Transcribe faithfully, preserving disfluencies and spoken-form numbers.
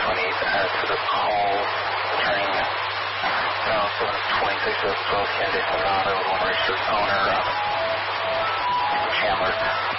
twenty-eight uh, to the call, returning now seven twenty-six of twelve Candy Sonata, Montgomery Street owner, uh, Chandler.